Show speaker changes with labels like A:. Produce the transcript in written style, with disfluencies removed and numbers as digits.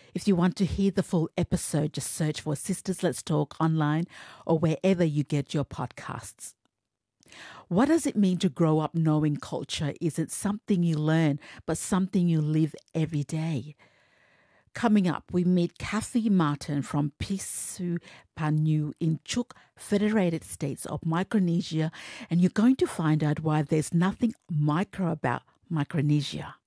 A: If you want to hear the full episode, just search for Sisters Let's Talk online or wherever you get your podcasts. What does it mean to grow up knowing culture isn't something you learn, but something you live every day? Coming up, we meet Kathy Martin from Pisu Panu in Chuuk, Federated States of Micronesia, and you're going to find out why there's nothing micro about Micronesia.